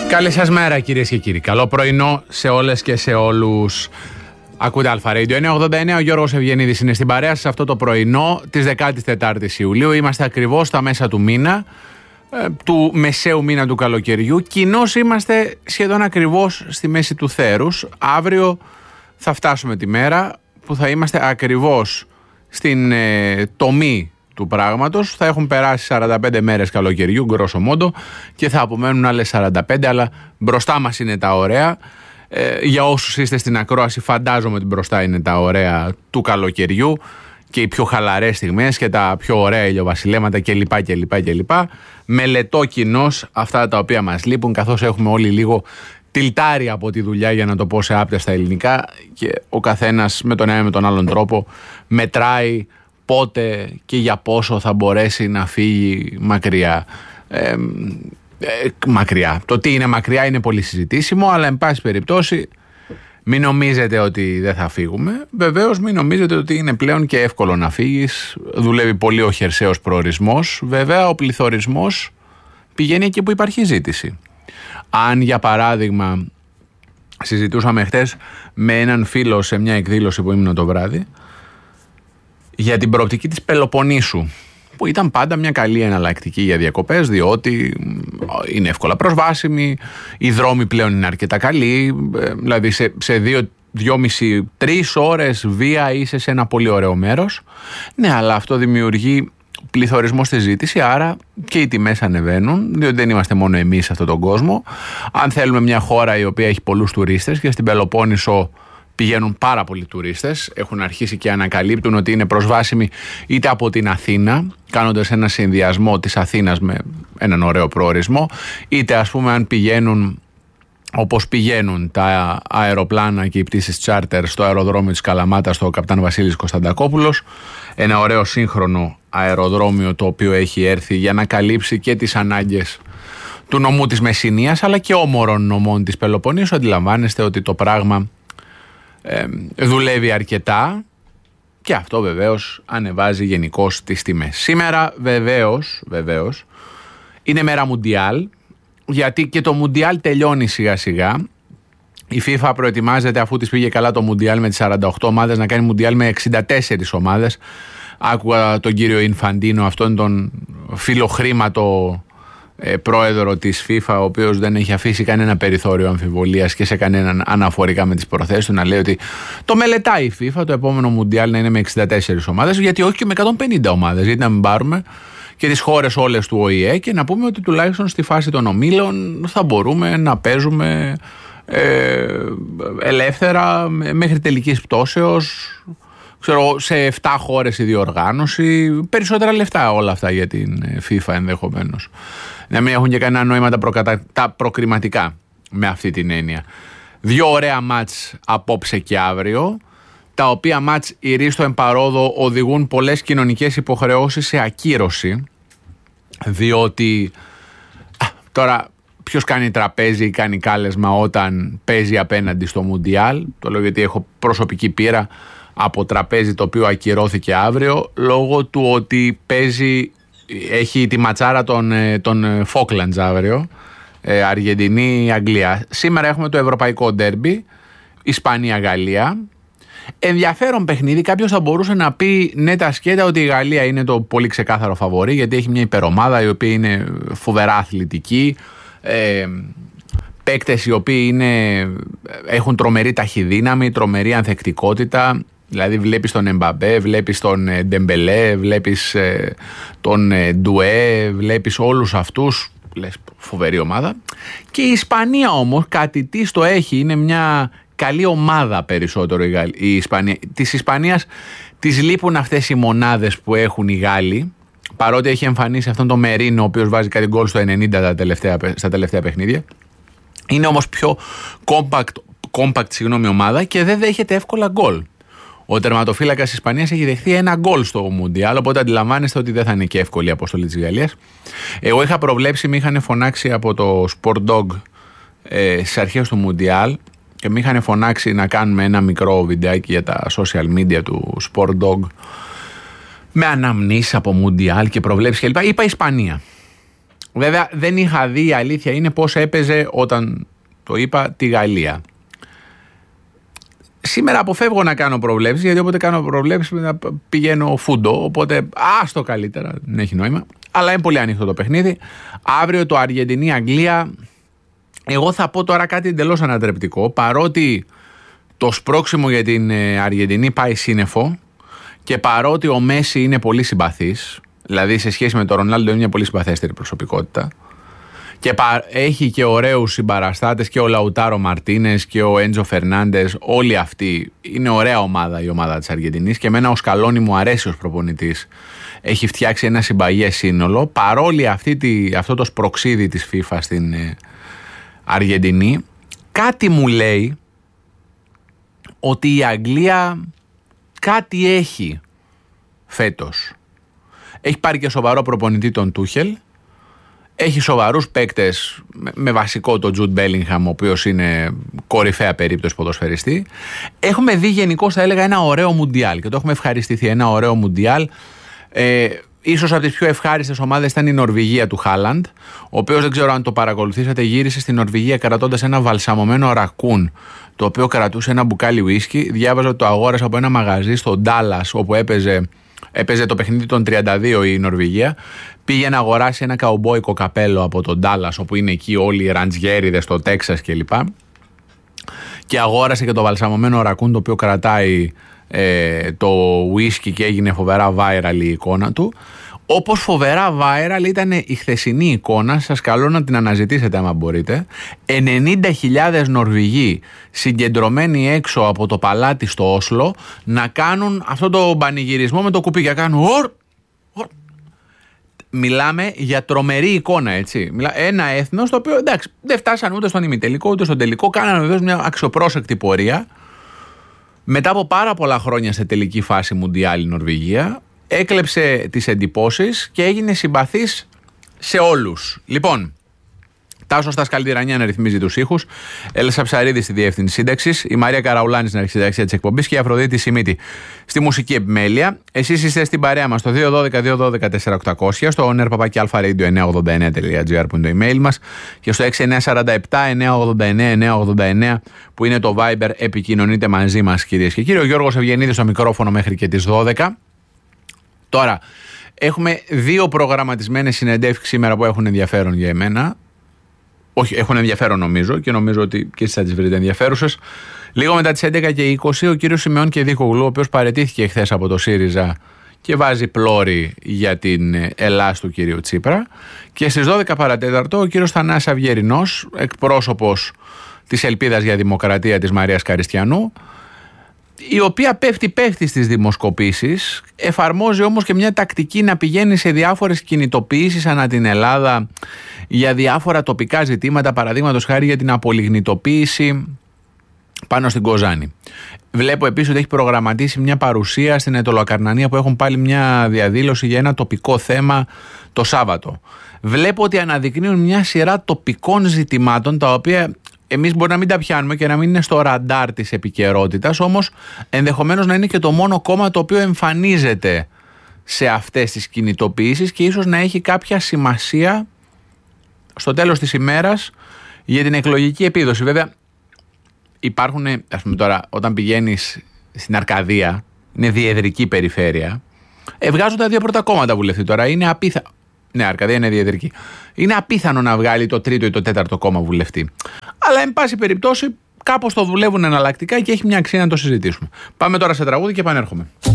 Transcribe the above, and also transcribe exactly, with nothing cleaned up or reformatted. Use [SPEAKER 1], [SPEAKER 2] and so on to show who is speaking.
[SPEAKER 1] Καλή σας μέρα κυρίες και κύριοι. Καλό πρωινό σε όλες και σε όλους. Ακούτε Αλφα Radio εννιακόσια ογδόντα εννέα. Ο Γιώργος Ευγενίδης είναι στην παρέα σας αυτό το πρωινό της δεκατετάρτης Ιουλίου. Είμαστε ακριβώς στα μέσα του μήνα, του μεσαίου μήνα του καλοκαιριού. Κοινώς είμαστε σχεδόν ακριβώς στη μέση του θέρους. Αύριο θα φτάσουμε τη μέρα που θα είμαστε ακριβώς στην ε, τομή του πράγματος. Θα έχουν περάσει σαράντα πέντε μέρες καλοκαιριού, γκρόσο μόντο, και θα απομένουν άλλες σαράντα πέντε, αλλά μπροστά μας είναι τα ωραία. Ε, για όσους είστε στην ακρόαση, φαντάζομαι ότι μπροστά είναι τα ωραία του καλοκαιριού και οι πιο χαλαρές στιγμές και τα πιο ωραία ηλιοβασιλέματα κλπ. κλπ, κλπ. Μελετώ κοινώς αυτά τα οποία μας λείπουν, καθώς έχουμε όλοι λίγο τιλτάρει από τη δουλειά, για να το πω σε άπτε στα ελληνικά, και ο καθένας με τον ένα με τον άλλον τρόπο μετράει πότε και για πόσο θα μπορέσει να φύγει μακριά. Ε, ε, μακριά. Το τι είναι μακριά είναι πολύ συζητήσιμο, αλλά εν πάση περιπτώσει μην νομίζετε ότι δεν θα φύγουμε. Βεβαίως μην νομίζετε ότι είναι πλέον και εύκολο να φύγεις. Δουλεύει πολύ ο χερσαίος προορισμός. Βέβαια ο πληθωρισμός πηγαίνει εκεί που υπάρχει ζήτηση. Αν για παράδειγμα συζητούσαμε χτες με έναν φίλο σε μια εκδήλωση που ήμουν το βράδυ για την προοπτική της Πελοποννήσου, που ήταν πάντα μια καλή εναλλακτική για διακοπές, διότι είναι εύκολα προσβάσιμη, οι δρόμοι πλέον είναι αρκετά καλοί, δηλαδή σε, σε δύο, δυόμιση, τρεις ώρες βία είσαι σε ένα πολύ ωραίο μέρος. Ναι, αλλά αυτό δημιουργεί πληθωρισμό στη ζήτηση, άρα και οι τιμές ανεβαίνουν, διότι δεν είμαστε μόνο εμείς σε αυτόν τον κόσμο. Αν θέλουμε μια χώρα η οποία έχει πολλούς τουρίστες, και στην Πελοπόννησο πηγαίνουν πάρα πολλοί τουρίστες, έχουν αρχίσει και ανακαλύπτουν ότι είναι προσβάσιμοι είτε από την Αθήνα, κάνοντας ένα συνδυασμό της Αθήνας με έναν ωραίο προορισμό, είτε ας πούμε αν πηγαίνουν όπως πηγαίνουν τα αεροπλάνα και οι πτήσεις τσάρτερ στο αεροδρόμιο της Καλαμάτας, στο Καπτάν Βασίλης Κωνσταντακόπουλος, ένα ωραίο σύγχρονο αεροδρόμιο το οποίο έχει έρθει για να καλύψει και τις ανάγκες του νομού της Μεσσηνίας αλλά και όμορων νομών της Πελοποννήσου. Αντιλαμβάνεστε ότι το πράγμα ε, δουλεύει αρκετά, και αυτό βεβαίως ανεβάζει γενικώς τις τιμές. Σήμερα βεβαίως, βεβαίως είναι μέρα Μουντιάλ, γιατί και το Μουντιάλ τελειώνει σιγά σιγά. Η FIFA προετοιμάζεται, αφού της πήγε καλά το Μουντιάλ με τις σαράντα οκτώ ομάδες, να κάνει Μουντιάλ με εξήντα τέσσερις ομάδες. Άκουγα τον κύριο Ινφαντίνο, αυτόν τον φιλοχρήματο ε, πρόεδρο της FIFA, ο οποίος δεν έχει αφήσει κανένα περιθώριο αμφιβολίας και σε κανέναν αναφορικά με τις προθέσεις του, να λέει ότι το μελετάει η FIFA το επόμενο Μουντιάλ να είναι με εξήντα τέσσερις ομάδες, γιατί όχι και με εκατόν πενήντα ομάδες, γιατί να μην πάρουμε και τις χώρες όλες του Ο Η Ε και να πούμε ότι τουλάχιστον στη φάση των ομίλων θα μπορούμε να παίζουμε ε, ελεύθερα μέχρι τελικής πτώσεως, ξέρω, σε επτά χώρες η διοργάνωση, περισσότερα λεφτά όλα αυτά για την FIFA ενδεχομένως. Να μην έχουν και κανένα νόημα τα, προκατα... τα προκριματικά με αυτή την έννοια. Δύο ωραία μάτς απόψε και αύριο, τα οποία μάτς ηρίστο εμπαρόδο οδηγούν πολλές κοινωνικές υποχρεώσεις σε ακύρωση, διότι α, τώρα ποιος κάνει τραπέζι ή κάνει κάλεσμα όταν παίζει απέναντι στο Μουντιάλ? Το λέω γιατί έχω προσωπική πείρα από τραπέζι το οποίο ακυρώθηκε αύριο λόγω του ότι παίζει, έχει τη ματσάρα των, των Φόκλαντς αύριο, ε, Αργεντινή-Αγγλία. Σήμερα έχουμε το ευρωπαϊκό ντέρμπι, Ισπανία-Γαλλία. Ενδιαφέρον παιχνίδι. Κάποιος θα μπορούσε να πει ναι τα σκέτα ότι η Γαλλία είναι το πολύ ξεκάθαρο φαβορί, γιατί έχει μια υπερομάδα η οποία είναι φοβερά αθλητική, ε, παίκτες οι οποίοι είναι, έχουν τρομερή ταχυδύναμη, τρομερή ανθεκτικότητα. Δηλαδή βλέπεις τον Εμπαμπέ, βλέπεις τον Ντεμπελέ, βλέπεις ε, τον ε, Ντουέ, βλέπεις όλους αυτούς, λες φοβερή ομάδα. Και η Ισπανία όμως κάτι τι το έχει, είναι μια καλή ομάδα περισσότερο η, Γαλλ... η Ισπανία. Της Ισπανίας της λείπουν αυτές οι μονάδες που έχουν οι Γάλλοι, παρότι έχει εμφανίσει αυτόν τον Μερίνο, ο οποίος βάζει κάτι γκολ στο ενενήντα τα τελευταία, στα τελευταία παιχνίδια. Είναι όμως πιο compact, compact συγγνώμη, ομάδα και δεν δέχεται εύκολα γκολ. Ο τερματοφύλακας της Ισπανίας έχει δεχθεί ένα γκολ στο Μουντιάλ, οπότε αντιλαμβάνεστε ότι δεν θα είναι και εύκολη η αποστολή της Γαλλίας. Εγώ είχα προβλέψει, με είχαν φωνάξει από το Sport Dog ε, στις αρχές του Μουντιάλ και με είχαν φωνάξει να κάνουμε ένα μικρό βιντεάκι για τα social media του Sport Dog με αναμνήσεις από Μουντιάλ και προβλέψεις κλπ. Είπα Ισπανία. Βέβαια δεν είχα δει, η αλήθεια είναι, πώς έπαιζε όταν το είπα τη Γαλλία. Σήμερα αποφεύγω να κάνω προβλέψεις, γιατί όποτε κάνω προβλέψεις πηγαίνω φούντο, οπότε άστο καλύτερα, δεν έχει νόημα. Αλλά είναι πολύ ανοιχτό το παιχνίδι. Αύριο το Αργεντινή-Αγγλία, εγώ θα πω τώρα κάτι εντελώς ανατρεπτικό, παρότι το σπρώξιμο για την Αργεντινή πάει σύννεφο και παρότι ο Μέση είναι πολύ συμπαθής, δηλαδή σε σχέση με τον Ρονάλντο είναι μια πολύ συμπαθέστερη προσωπικότητα, και έχει και ωραίους συμπαραστάτες, και ο Λαουτάρο Μαρτίνες και ο Έντζο Φερνάντες, όλοι αυτοί είναι ωραία ομάδα, η ομάδα της Αργεντινής, και εμένα ο Σκαλόνι μου αρέσει ως προπονητής, έχει φτιάξει ένα συμπαγές σύνολο. Παρόλη αυτή τη, αυτό το σπροξίδι της FIFA στην ε, Αργεντινή, κάτι μου λέει ότι η Αγγλία κάτι έχει φέτος. Έχει πάρει και σοβαρό προπονητή τον Τούχελ. Έχει σοβαρούς παίκτες με βασικό τον Τζουντ Μπέλιγχαμ, ο οποίος είναι κορυφαία περίπτωση ποδοσφαιριστή. Έχουμε δει γενικώς, θα έλεγα, ένα ωραίο μουντιάλ και το έχουμε ευχαριστηθεί. Ένα ωραίο μουντιάλ. Ε, ίσως από τις πιο ευχάριστες ομάδες ήταν η Νορβηγία του Χάλαντ, ο οποίος, δεν ξέρω αν το παρακολουθήσατε, γύρισε στην Νορβηγία κρατώντας ένα βαλσαμωμένο ρακούν, το οποίο κρατούσε ένα μπουκάλι ουίσκι. Διάβαζα ότι το αγόρασε από ένα μαγαζί στο Ντάλλας, όπου έπαιζε, έπαιζε το παιχνίδι των τριάντα δύο η Νορβηγία. Πήγε να αγοράσει ένα καουμπόικο καπέλο από τον Ντάλλας, όπου είναι εκεί όλοι οι ραντζιέριδες στο Τέξας κλπ. Και αγόρασε και το βαλσαμωμένο ρακούν, το οποίο κρατάει ε, το ουίσκι, και έγινε φοβερά viral η εικόνα του. Όπως φοβερά viral ήταν η χθεσινή εικόνα, σας καλώ να την αναζητήσετε άμα μπορείτε. ενενήντα χιλιάδες Νορβηγοί συγκεντρωμένοι έξω από το παλάτι στο Όσλο να κάνουν αυτό το πανηγυρισμό με το κουπί, και κάνουν ορ, ορ. Μιλάμε για τρομερή εικόνα, έτσι. Ένα έθνος το οποίο, εντάξει, δεν φτάσαν ούτε στον ημιτελικό ούτε στον τελικό, κάνανε βεβαίως μια αξιοπρόσεκτη πορεία. Μετά από πάρα πολλά χρόνια σε τελική φάση Μουντιάλ η Νορβηγία, έκλεψε τις εντυπώσεις και έγινε συμπαθής σε όλους. Λοιπόν, Τάσος στα Σκαλτιρανιά να ρυθμίζει τους ήχους, Έλεσα Ψαρίδη στη διεύθυνση σύνταξης, η Μαρία Καραουλάνη στην αρχισυνταξία της εκπομπής και η Αφροδίτη Σιμίτη στη μουσική επιμέλεια. Εσείς είστε στην παρέα μας στο δύο ένα δύο δύο ένα τέσσερα οκτώ μηδέν μηδέν, στο onerpapaki-alpha-radio εννιακόσια ογδόντα εννέα τελεία τζι άρ που είναι το email μας, και στο έξι εννιά τέσσερα επτά εννιακόσια ογδόντα εννέα εννιακόσια ογδόντα εννέα που είναι το Viber. Επικοινωνείτε μαζί μας, κυρίες και κύριοι. Ο Γιώργος Ευγενίδης στο μικρόφωνο μέχρι και τις δώδεκα. Τώρα, έχουμε δύο προγραμματισμένες συνεντεύξεις σήμερα που έχουν ενδιαφέρον για εμένα. Όχι, έχουν ενδιαφέρον νομίζω, και νομίζω ότι και εσείς θα τις βρείτε ενδιαφέρουσες. Λίγο μετά τις έντεκα και είκοσι, ο κύριος Σιμεών Κεδίκογλου, ο οποίος παραιτήθηκε χθες από το ΣΥΡΙΖΑ και βάζει πλώρη για την Ελλάς του κυρίου Τσίπρα. Και στις δώδεκα παρατέταρτο, ο κύριος Θανάσης Αυγερινός, εκπρόσωπος της Ελπίδας για Δημοκρατία της Μαρίας Καριστιανού, η οποία πέφτει πέφτει στις δημοσκοπήσεις, εφαρμόζει όμως και μια τακτική να πηγαίνει σε διάφορες κινητοποιήσεις ανά την Ελλάδα για διάφορα τοπικά ζητήματα, παραδείγματος χάρη για την απολιγνητοποίηση πάνω στην Κοζάνη. Βλέπω επίσης ότι έχει προγραμματίσει μια παρουσία στην Αιτωλοακαρνανία, που έχουν πάλι μια διαδήλωση για ένα τοπικό θέμα το Σάββατο. Βλέπω ότι αναδεικνύουν μια σειρά τοπικών ζητημάτων, τα οποία εμείς μπορεί να μην τα πιάνουμε και να μην είναι στο ραντάρ της επικαιρότητας, όμως ενδεχομένως να είναι και το μόνο κόμμα το οποίο εμφανίζεται σε αυτές τις κινητοποιήσεις και ίσως να έχει κάποια σημασία στο τέλος της ημέρας για την εκλογική επίδοση. Βέβαια υπάρχουν, ας πούμε τώρα, όταν πηγαίνεις στην Αρκαδία, είναι διεδρική περιφέρεια, βγάζουν τα δύο πρώτα κόμματα βουλευτή. Τώρα είναι απίθανο. Ναι, Αρκαδία είναι διεδρική. Είναι απίθανο να βγάλει το τρίτο ή το τέταρτο κόμμα βουλευτή. Αλλά, εν πάση περιπτώσει, κάπως το δουλεύουν εναλλακτικά και έχει μια αξία να το συζητήσουμε. Πάμε τώρα σε τραγούδι και επανέρχομαι.